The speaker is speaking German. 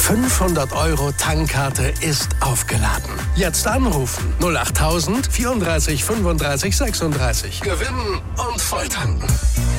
500 € Tankkarte ist aufgeladen. Jetzt anrufen 08000 34 35 36. Gewinnen und volltanken.